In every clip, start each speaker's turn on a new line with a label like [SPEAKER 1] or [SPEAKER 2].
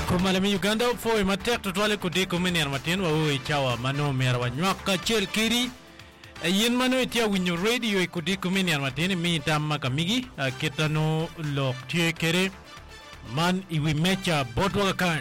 [SPEAKER 1] Kumalami Uganda foi matek tutwale kudi kumini armatin wa hui chawa mano merwa nywaka chel kiri yin mano itia winyo radio ikudi kumini armatin mi tamma kamigi kitano lok tie kere man iwi mecha botwa kan.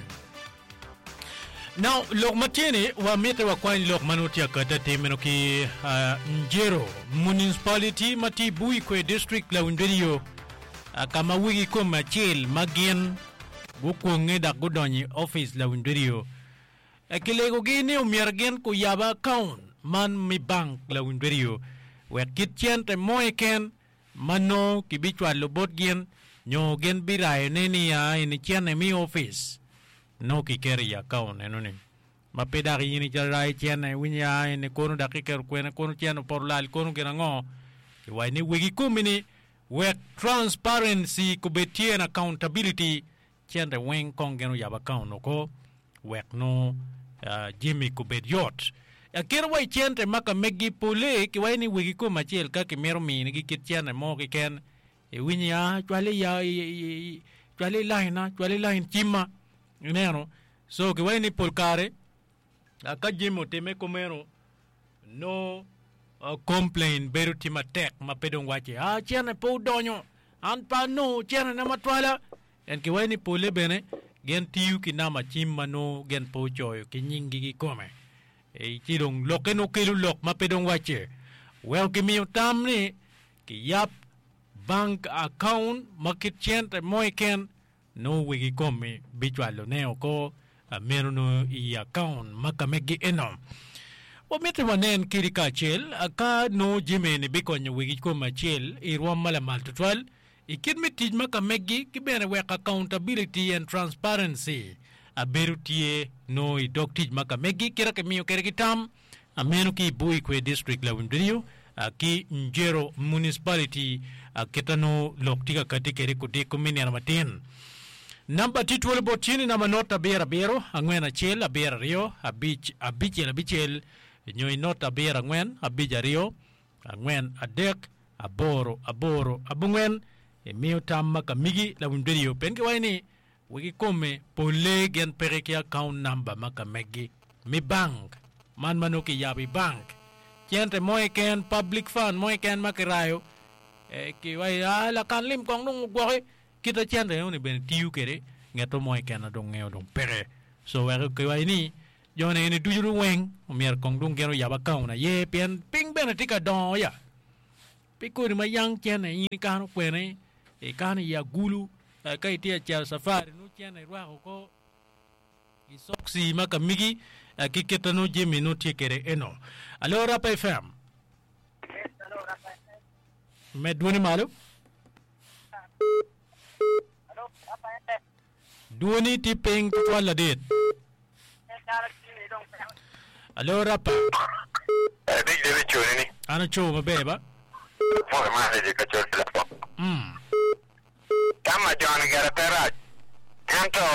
[SPEAKER 1] Now lok matini wa mete wa kwani lok mano tia kata temeno ki Njero municipality mati bui kwe district la windio kama wigi kuma chel magien bukunge da gudonyi office la windorio ekilego gini umiergen ku yaba account man mi bank la windorio we kitchen te moeken mano kibichwa lobot gen nyo gen birae neni ya ini chene mi office no kikeri account enoni mapedari yini jarai chene winya ini kono dakiker kwene kono chene porlal kono genango kiwaini wigi kumini we transparency kubetie na accountability chende wen kongeno yaba kauno ko wek no Jimmy Kubediot akirwa chende maka megi pole ki waini wigi ko machel ka ki mero mi ni kit chende mo ki ken e winya chwale line chima neno so ki waini polkare aka Jimo teme komero no complain beru tima tek mapedong wache chende po donyo an pa no chende na matwala en ki wani pole bene gen tiu ki nama chimma no gen po choyo ki nyingi ki kome e chidong lokeno kilu lok mapedong wache well ki miyo tam ni ki yap bank account makit chente moiken no wigi kome bichwalo neo ko mero no i account makamegi eno o mete wanen kirika chel aka no jimeni bikonyo wigi kome chel irwa malamal tutwal ikid mitij maka megi kibene wek accountability and transparency aberutie no I doktij maka megi kira ke miyo kere kitam ameno ki bui kwe district la windio ki Njero municipality ketano loktika katikere kuti kumini armatin namba titwole botini na manota bera bero angwena chel abera rio abichel nyoi nota bera ngwen abija rio angwen adek aboro abungwen miyo tamma kamigi la windorio penke waini wigi kome pole gen pereke account number maka megi mi bank man manoki yabi bank chente moeken public fund moeken makirayo ki wai la kan lim kong nung gwa kita chente oni ben tiu kere ngato moeken adong ngeo dong pere so wagi ki waini jone ni dujuru weng mier kong dung gero yaba account na ye pen ping benetika don ya pikuri mayang chene ini kanu kwene kani ya gulu kai tia cha safari no chene rwa ko isoksi maka migi kiketa no Jimmy no tikere eno alora pa fm medwoni malo duoni tipeng twala det alora pa
[SPEAKER 2] big de choni
[SPEAKER 1] ana cho mabeba
[SPEAKER 2] for ma de ka cho telephone kama John Garatera kanto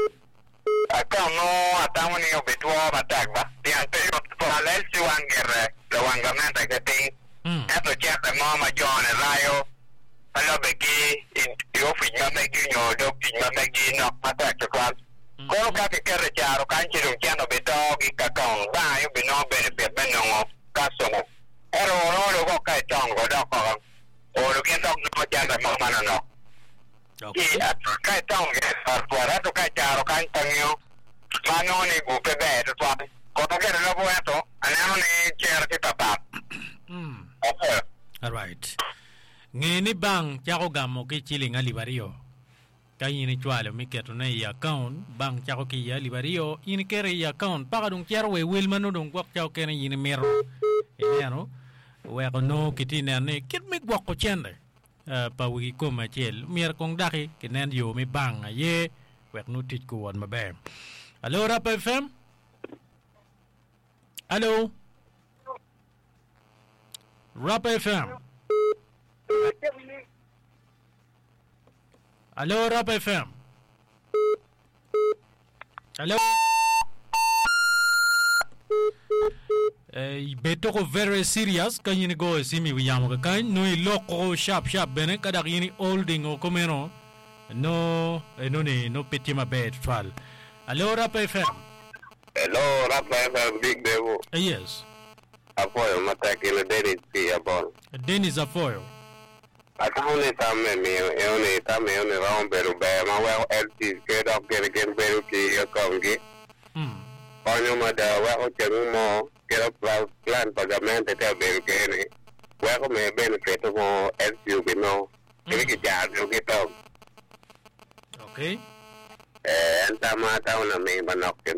[SPEAKER 2] akamo atamuni obetwo batagba diante palel si wangere lo wangamenta kati eto chata mama John Rayo alo beki yo finya beki nyo do finya beki no attack class ko ka ke kere charo kanchi ru chano beto gi kakon ba yo bino benefit benongo kasomo ero no go kai tongo do ko o lo ke tongo no chata mama no okay kai tong ge para to kai charo kan tangyo mano ni go pe be to ko to ke no bo eto anano ni cher ti papa okay
[SPEAKER 1] all right ngeni bang chako gamo ki chilinga libario kai ni chwalo mi keto na i account bang chako ki ya libario in kere i account pa dong cher we wil manu dong kwak chao ke ni mero no we ko no kitine ne kit mi gwak ko chende pa wigi ko machel mier kong daki kenen yo mi bang ye wek no tit ko won mabe allo rap fm allo rap fm allo rap fm allo beto ko very serious kan yini go simi wi yamo kan no loko sharp bene kada yini holding o komeno no no ne no petima bet fal Hello, Rap FM.
[SPEAKER 2] Hello, Rap FM, Big Devil.
[SPEAKER 1] Yes.
[SPEAKER 2] Apoyo matakile Dennis P. Abon.
[SPEAKER 1] Dennis Afoyo.
[SPEAKER 2] Atahune tame eone round beru be ma well LT get up get again beru ki yakongi. Onyo mada wa chemu mo get up plan pagamente te beru kene. Wa ko me benefit mo LT be no. Ki ja do get up.
[SPEAKER 1] Okay.
[SPEAKER 2] Anta ma tauna me banok